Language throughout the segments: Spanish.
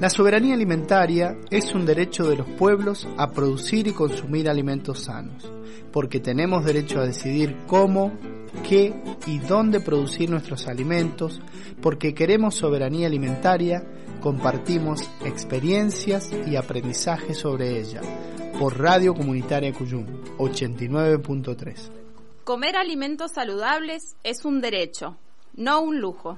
La soberanía alimentaria es un derecho de los pueblos a producir y consumir alimentos sanos, porque tenemos derecho a decidir cómo, qué y dónde producir nuestros alimentos, porque queremos soberanía alimentaria, compartimos experiencias y aprendizaje sobre ella. Por Radio Comunitaria Cuyum, 89.3. Comer alimentos saludables es un derecho, no un lujo.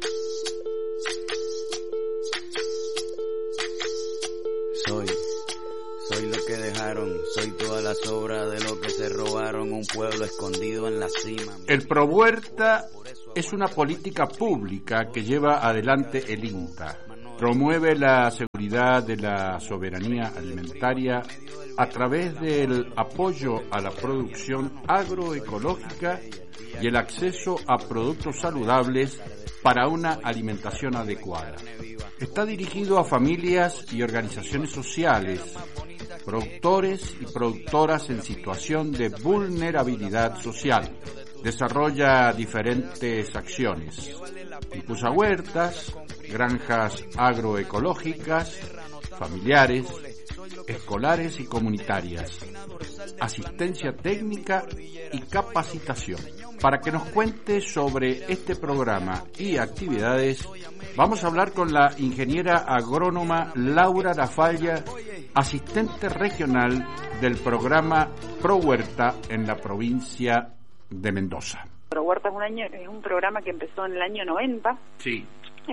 Soy lo que dejaron, soy toda la sobra de lo que se robaron, un pueblo escondido en la cima. El Prohuerta es una política pública que lleva adelante el INTA. Promueve la seguridad de la soberanía alimentaria a través del apoyo a la producción agroecológica y el acceso a productos saludables para una alimentación adecuada. Está dirigido a familias y organizaciones sociales, productores y productoras en situación de vulnerabilidad social. Desarrolla diferentes acciones. Impulsa huertas, granjas agroecológicas, familiares, escolares y comunitarias, asistencia técnica y capacitación. Para que nos cuente sobre este programa y actividades, vamos a hablar con la ingeniera agrónoma Laura Lafalla, asistente regional del programa Prohuerta en la provincia de Mendoza. Prohuerta es un programa que empezó en el año 90. Sí.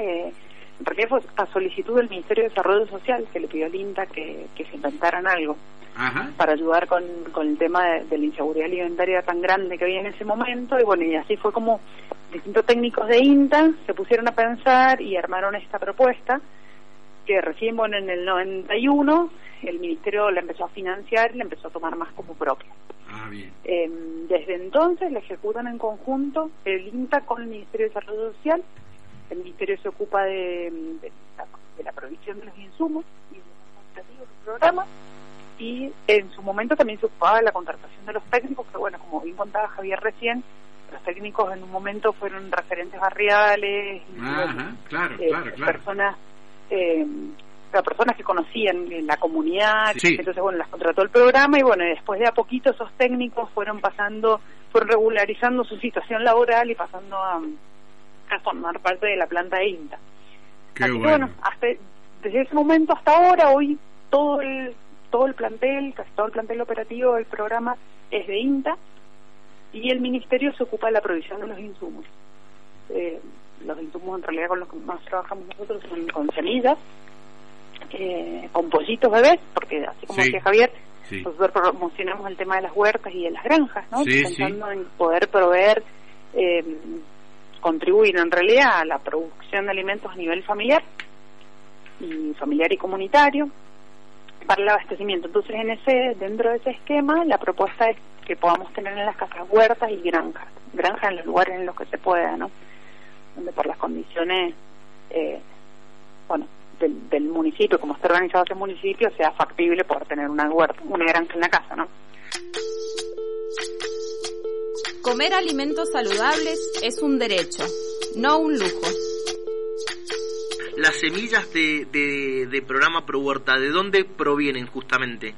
En realidad fue a solicitud del Ministerio de Desarrollo Social, que le pidió al INTA que se inventaran algo. Ajá. Para ayudar con el tema de la inseguridad alimentaria tan grande que había en ese momento, y bueno, y así fue como distintos técnicos de INTA se pusieron a pensar y armaron esta propuesta, que recién, bueno, en el 91 el Ministerio la empezó a financiar y la empezó a tomar más como propia. Ah, bien. Desde entonces la ejecutan en conjunto el INTA con el Ministerio de Desarrollo Social. El Ministerio se ocupa de la provisión de los insumos y de los operativos del programa, y en su momento también se ocupaba de la contratación de los técnicos, que bueno, como bien contaba Javier recién, los técnicos en un momento fueron referentes barriales, ajá, claro. Personas que conocían en la comunidad, sí. Entonces bueno, las contrató el programa, y bueno, después de a poquito esos técnicos fueron regularizando su situación laboral y pasando a formar parte de la planta de INTA. Qué Así bueno. que bueno, desde ese momento hasta ahora, hoy casi todo el plantel operativo del programa es de INTA, y el Ministerio se ocupa de la provisión de los insumos. Los insumos en realidad con los que más trabajamos nosotros son con semillas, con pollitos bebés, porque así como decía Javier, nosotros promocionamos el tema de las huertas y de las granjas, ¿no? Pensando en poder proveer, contribuir en realidad a la producción de alimentos a nivel familiar y comunitario para el abastecimiento. Entonces dentro de ese esquema la propuesta es que podamos tener en las casas huertas y granjas en los lugares en los que se pueda, ¿no? Donde por las condiciones del municipio, como está organizado ese municipio, sea factible poder tener una granja en la casa, ¿no? Comer alimentos saludables es un derecho, no un lujo. Las semillas de programa Prohuerta, ¿de dónde provienen justamente?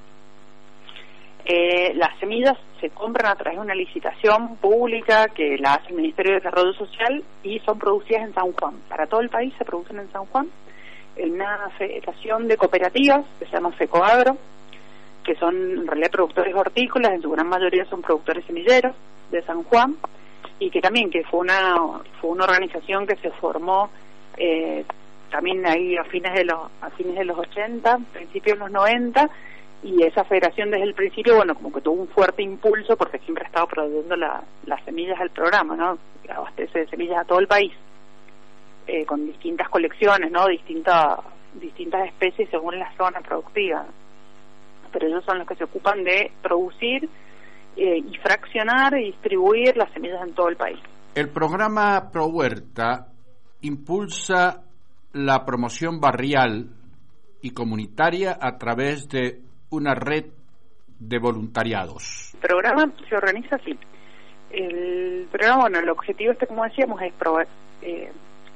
Las semillas se compran a través de una licitación pública que la hace el Ministerio de Desarrollo Social y son producidas en San Juan. Para todo el país se producen en San Juan, en una federación de cooperativas que se llama FECOAGRO, que son en realidad productores hortícolas, en su gran mayoría son productores semilleros de San Juan, y que también fue una organización que se formó también ahí a fines de los 80, principios de los 90, y esa federación desde el principio, bueno, como que tuvo un fuerte impulso porque siempre ha estado produciendo las semillas del programa, ¿no? Abastece de semillas a todo el país, con distintas colecciones, ¿no? Distintas especies según la zona productiva. Pero ellos son los que se ocupan de producir y fraccionar y distribuir las semillas en todo el país. El programa Prohuerta impulsa la promoción barrial y comunitaria a través de una red de voluntariados. El programa se organiza así. El programa, bueno, el objetivo como decíamos, es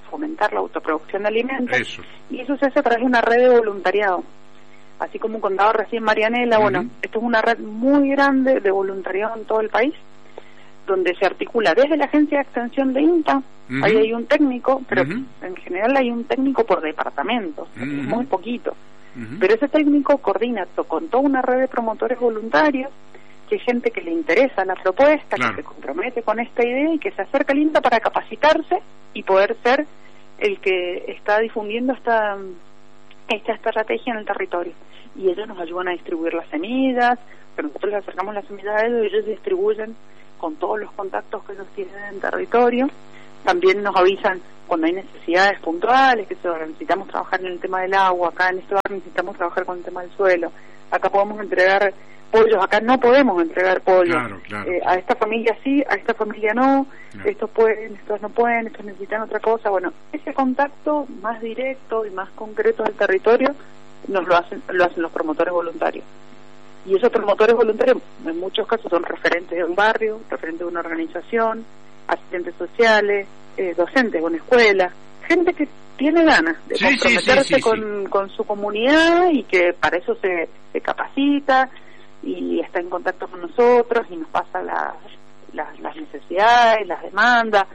fomentar la autoproducción de alimentos. Eso. Y eso se hace a través de una red de voluntariado. Así como contaba recién Marianela, bueno, esto es una red muy grande de voluntariado en todo el país, donde se articula desde la Agencia de Extensión de INTA, ahí hay un técnico, pero en general hay un técnico por departamento, es muy poquito. Pero ese técnico coordina con toda una red de promotores voluntarios, que hay gente que le interesa la propuesta, que se compromete con esta idea y que se acerca al INTA para capacitarse y poder ser el que está difundiendo esta estrategia en el territorio. Y ellos nos ayudan a distribuir las semillas, pero nosotros les acercamos las semillas a ellos y ellos distribuyen con todos los contactos que ellos tienen en el territorio. También nos avisan cuando hay necesidades puntuales, que necesitamos trabajar en el tema del agua, acá en este barrio necesitamos trabajar con el tema del suelo, acá podemos entregar pollos, acá no podemos entregar pollos, a esta familia sí, a esta familia no, estos pueden, estos no pueden, estos necesitan otra cosa. Bueno, ese contacto más directo y más concreto del territorio lo hacen los promotores voluntarios. Y esos promotores voluntarios en muchos casos son referentes de un barrio, referentes de una organización, asistentes sociales, docentes de una escuela, gente que tiene ganas de comprometerse con su comunidad y que para eso se capacita y está en contacto con nosotros y nos pasa las necesidades, las demandas.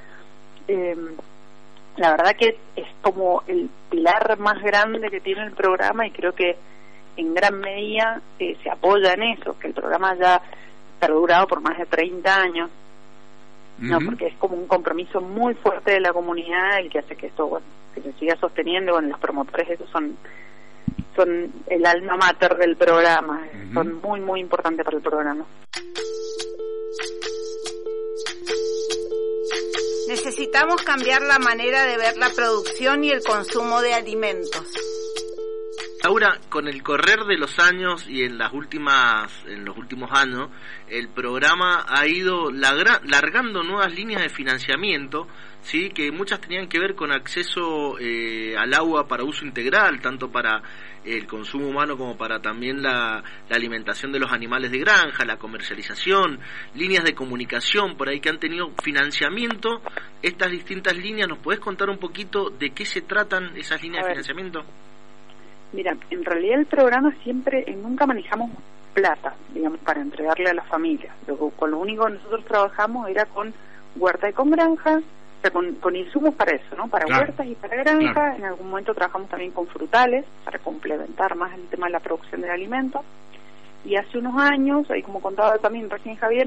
La verdad que es como el pilar más grande que tiene el programa y creo que en gran medida se apoya en eso, que el programa haya perdurado por más de 30 años, no, porque es como un compromiso muy fuerte de la comunidad el que hace que esto, bueno, que se siga sosteniendo. Bueno, los promotores esos son el alma mater del programa, son muy muy importantes para el programa. Necesitamos cambiar la manera de ver la producción y el consumo de alimentos. Laura, con el correr de los años y en los últimos años, el programa ha ido largando nuevas líneas de financiamiento, sí, que muchas tenían que ver con acceso al agua para uso integral, tanto para el consumo humano como para también la alimentación de los animales de granja, la comercialización, líneas de comunicación por ahí que han tenido financiamiento. Estas distintas líneas, ¿nos podés contar un poquito de qué se tratan esas líneas de financiamiento? Mira, en realidad el programa nunca manejamos plata, digamos, para entregarle a las familias. Con lo único que nosotros trabajamos era con huerta y con granja, o sea, con insumos para eso, ¿no? Para huertas y para granja. En algún momento trabajamos también con frutales para complementar más el tema de la producción de alimentos. Y hace unos años, ahí como contaba también recién Javier,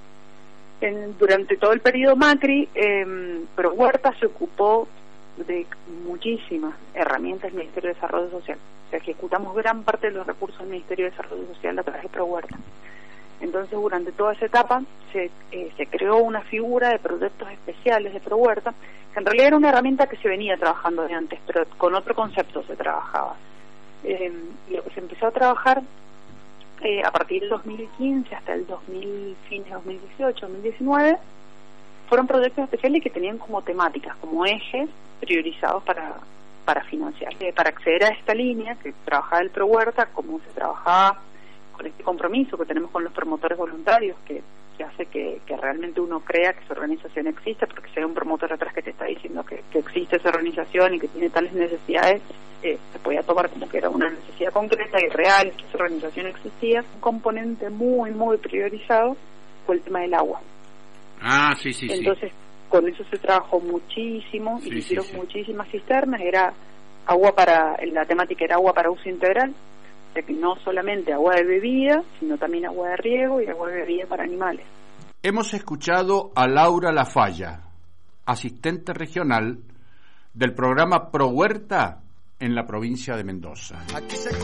durante todo el periodo Macri, Pro Huerta se ocupó de muchísimas herramientas del Ministerio de Desarrollo Social. O sea, ejecutamos gran parte de los recursos del Ministerio de Desarrollo Social a través de Pro Huerta. Entonces, durante toda esa etapa se creó una figura de proyectos especiales de Pro Huerta, que en realidad era una herramienta que se venía trabajando de antes, pero con otro concepto se trabajaba. Lo que se empezó a trabajar a partir del 2015 hasta el fines de 2018, 2019, fueron proyectos especiales que tenían como temáticas, como ejes priorizados para financiar. Para acceder a esta línea que trabajaba el Pro Huerta, como se trabajaba con este compromiso que tenemos con los promotores voluntarios, que hace que realmente uno crea que esa organización existe, porque si hay un promotor atrás que te está diciendo que existe esa organización y que tiene tales necesidades, se podía tomar como que era una necesidad concreta y real, que esa organización existía. Un componente muy, muy priorizado fue el tema del agua. Entonces, con eso se trabajó muchísimo y hicieron muchísimas cisternas. Era agua la temática era agua para uso integral, o sea que no solamente agua de bebida, sino también agua de riego y agua de bebida para animales. Hemos escuchado a Laura Lafalla, asistente regional del programa Pro Huerta en la provincia de Mendoza.